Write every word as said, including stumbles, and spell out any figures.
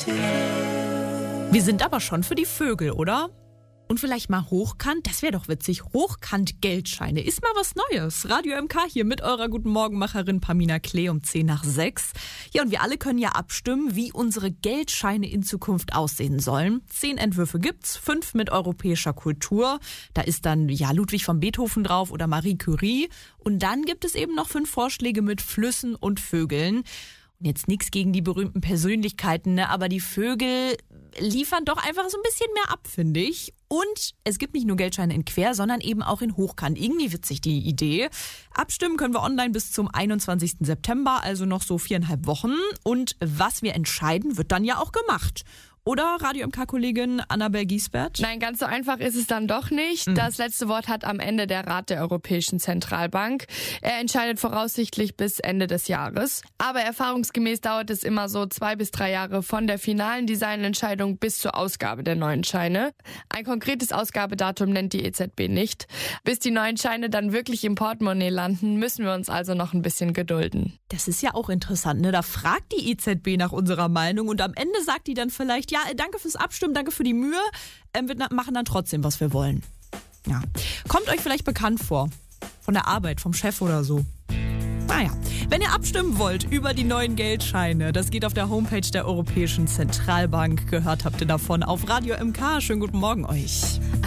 Wir sind aber schon für die Vögel, oder? Und vielleicht mal hochkant, das wäre doch witzig. Hochkant-Geldscheine, ist mal was Neues. Radio M K hier mit eurer Guten Morgenmacherin Pamina Klee um zehn nach sechs. Ja, und wir alle können ja abstimmen, wie unsere Geldscheine in Zukunft aussehen sollen. Zehn Entwürfe gibt's, fünf mit europäischer Kultur. Da ist dann ja Ludwig von Beethoven drauf oder Marie Curie. Und dann gibt es eben noch fünf Vorschläge mit Flüssen und Vögeln. Und jetzt nichts gegen die berühmten Persönlichkeiten, ne? Aber die Vögel liefern doch einfach so ein bisschen mehr ab, finde ich. Und es gibt nicht nur Geldscheine in Quer, sondern eben auch in Hochkant. Irgendwie witzig die Idee. Abstimmen können wir online bis zum einundzwanzigsten September, also noch so viereinhalb Wochen. Und was wir entscheiden, wird dann ja auch gemacht. Oder Radio M K-Kollegin Annabel Giesbert? Nein, ganz so einfach ist es dann doch nicht. Mhm. Das letzte Wort hat am Ende der Rat der Europäischen Zentralbank. Er entscheidet voraussichtlich bis Ende des Jahres. Aber erfahrungsgemäß dauert es immer so zwei bis drei Jahre von der finalen Designentscheidung bis zur Ausgabe der neuen Scheine. Ein konkretes Ausgabedatum nennt die E Z B nicht. Bis die neuen Scheine dann wirklich im Portemonnaie landen, müssen wir uns also noch ein bisschen gedulden. Das ist ja auch interessant, ne? Da fragt die E Z B nach unserer Meinung und am Ende sagt die dann vielleicht, ja, danke fürs Abstimmen, danke für die Mühe. Ähm, wir machen dann trotzdem, was wir wollen. Ja. Kommt euch vielleicht bekannt vor. Von der Arbeit, vom Chef oder so. Naja, wenn ihr abstimmen wollt über die neuen Geldscheine, das geht auf der Homepage der Europäischen Zentralbank. Gehört habt ihr davon auf Radio M K. Schönen guten Morgen euch.